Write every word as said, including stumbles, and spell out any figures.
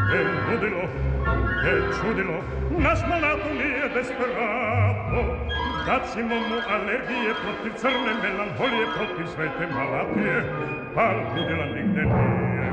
e ludilo, e čudilo, naš malato nije desperato. Dacimo mu alergije protiv crne melanholije, protiv svete malatije, pa ludila nigde nije.